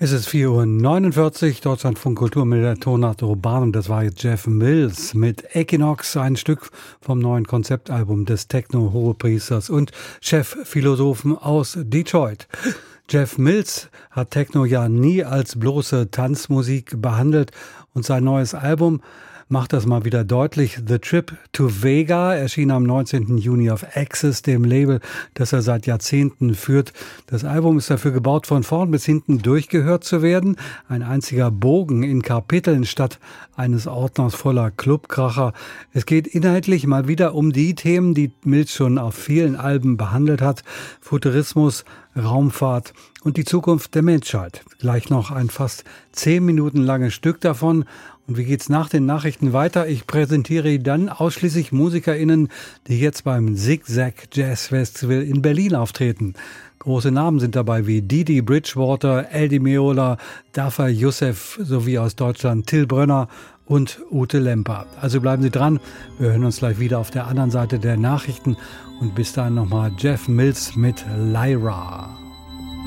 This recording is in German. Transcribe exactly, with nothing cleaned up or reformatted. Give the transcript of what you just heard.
Es ist vier Uhr neunundvierzig, Deutschlandfunk Kultur mit der Tonart Urban. Das war jetzt Jeff Mills mit Equinox, ein Stück vom neuen Konzeptalbum des Techno-Hohepriesters und Chefphilosophen aus Detroit. Jeff Mills hat Techno ja nie als bloße Tanzmusik behandelt und sein neues Album macht das mal wieder deutlich. The Trip to Vega erschien am neunzehnten Juni auf Axis, dem Label, das er seit Jahrzehnten führt. Das Album ist dafür gebaut, von vorn bis hinten durchgehört zu werden. Ein einziger Bogen in Kapiteln statt eines Ordners voller Clubkracher. Es geht inhaltlich mal wieder um die Themen, die Mills schon auf vielen Alben behandelt hat. Futurismus, Raumfahrt und die Zukunft der Menschheit. Gleich noch ein fast zehn Minuten langes Stück davon. Und wie geht's nach den Nachrichten weiter? Ich präsentiere dann ausschließlich MusikerInnen, die jetzt beim Zigzag Jazz Festival in Berlin auftreten. Große Namen sind dabei wie Didi Bridgewater, El Di Meola, Dafer Youssef sowie aus Deutschland Till Brönner und Ute Lemper. Also bleiben Sie dran. Wir hören uns gleich wieder auf der anderen Seite der Nachrichten. Und bis dahin nochmal Jeff Mills mit Lyra.